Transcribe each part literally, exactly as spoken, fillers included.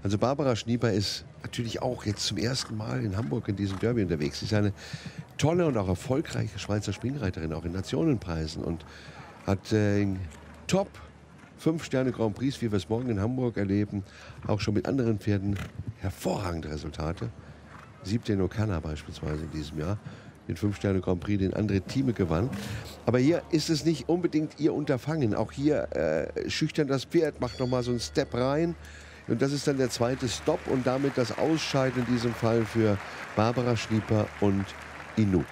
Also Barbara Schnieper ist natürlich auch jetzt zum ersten Mal in Hamburg in diesem Derby unterwegs. Sie ist eine tolle und auch erfolgreiche Schweizer Springreiterin, auch in Nationenpreisen, und hat äh, Top fünf Sterne Grand Prix, wie wir es morgen in Hamburg erleben, auch schon mit anderen Pferden hervorragende Resultate. Siebte in Ocana beispielsweise in diesem Jahr, den fünf Sterne Grand Prix, den andere Thieme gewann. Aber hier ist es nicht unbedingt ihr Unterfangen. Auch hier äh, schüchtern das Pferd, macht noch mal so einen Step rein. Und das ist dann der zweite Stopp und damit das Ausscheiden in diesem Fall für Barbara Schnieper und Inuk.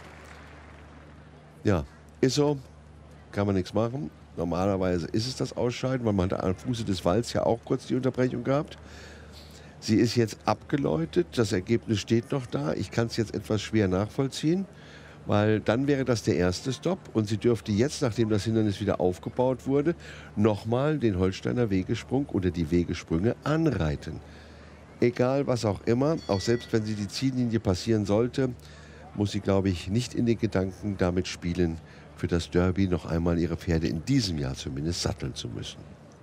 Ja, ist so, kann man nichts machen. Normalerweise ist es das Ausscheiden, weil man da am Fuße des Walls ja auch kurz die Unterbrechung gehabt. Sie ist jetzt abgeläutet, das Ergebnis steht noch da. Ich kann es jetzt etwas schwer nachvollziehen, weil dann wäre das der erste Stopp und sie dürfte jetzt, nachdem das Hindernis wieder aufgebaut wurde, nochmal den Holsteiner Wegesprung oder die Wegesprünge anreiten. Egal was auch immer, auch selbst wenn sie die Ziellinie passieren sollte, muss sie, glaube ich, nicht in den Gedanken damit spielen, für das Derby noch einmal ihre Pferde in diesem Jahr zumindest satteln zu müssen.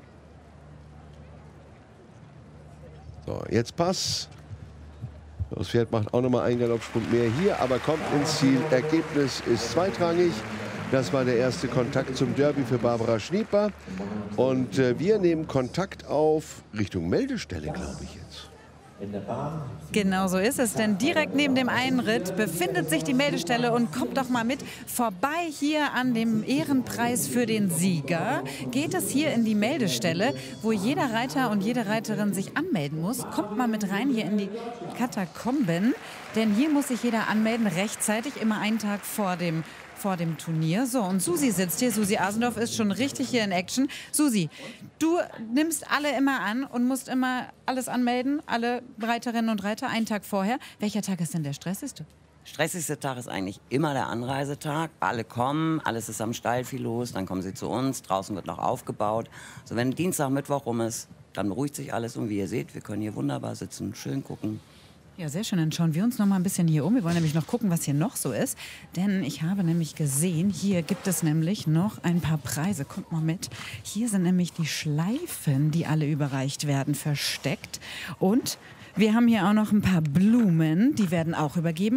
So, jetzt Pass. Das Pferd macht auch noch mal einen Galoppsprung mehr hier, aber kommt ins Ziel. Ergebnis ist zweitrangig. Das war der erste Kontakt zum Derby für Barbara Schnieper. Und äh, wir nehmen Kontakt auf Richtung Meldestelle, glaube ich jetzt. Genau so ist es, denn direkt neben dem Einritt befindet sich die Meldestelle und kommt doch mal mit vorbei hier an dem Ehrenpreis für den Sieger. Geht es hier in die Meldestelle, wo jeder Reiter und jede Reiterin sich anmelden muss. Kommt mal mit rein hier in die Katakomben, denn hier muss sich jeder anmelden, rechtzeitig, immer einen Tag vor dem vor dem Turnier. So, und Susi sitzt hier. Susi Asendorf ist schon richtig hier in Action. Susi, du nimmst alle immer an und musst immer alles anmelden, alle Reiterinnen und Reiter, einen Tag vorher. Welcher Tag ist denn der stressigste? Stressigste Tag ist eigentlich immer der Anreisetag. Alle kommen, alles ist am Stall viel los, dann kommen sie zu uns, draußen wird noch aufgebaut. So, wenn Dienstag, Mittwoch rum ist, dann beruhigt sich alles und wie ihr seht, wir können hier wunderbar sitzen, schön gucken. Ja, sehr schön. Dann schauen wir uns noch mal ein bisschen hier um. Wir wollen nämlich noch gucken, was hier noch so ist. Denn ich habe nämlich gesehen, hier gibt es nämlich noch ein paar Preise. Kommt mal mit. Hier sind nämlich die Schleifen, die alle überreicht werden, versteckt. Und wir haben hier auch noch ein paar Blumen, die werden auch übergeben.